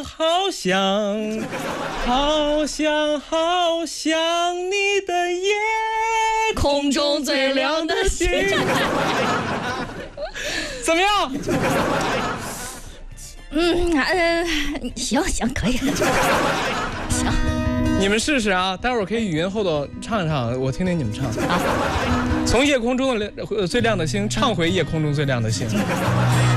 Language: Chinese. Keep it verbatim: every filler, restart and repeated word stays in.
想好想好想好想你的夜空中最亮的星。怎么样？ 嗯呃，行行可以，行。 你们试试啊，待会儿可以语音后头唱一唱，我听听你们唱。啊，从夜空中的最亮的星唱回夜空中最亮的星。